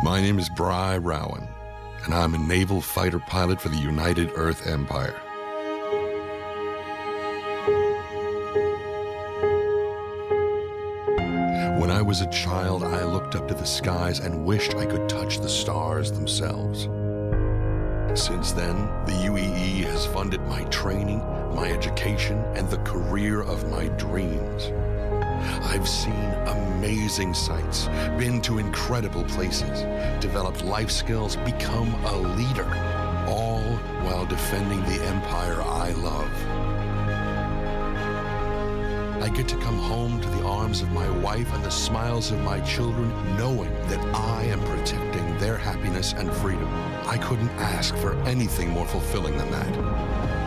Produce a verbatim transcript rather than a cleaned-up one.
My name is Bry Rowan, and I'm a naval fighter pilot for the United Earth Empire. When I was a child, I looked up to the skies and wished I could touch the stars themselves. Since then, the U E E has funded my training, my education, and the career of my dreams. I've seen amazing sights, been to incredible places, developed life skills, become a leader, all while defending the empire I love. I get to come home to the arms of my wife and the smiles of my children, knowing that I am protecting their happiness and freedom. I couldn't ask for anything more fulfilling than that.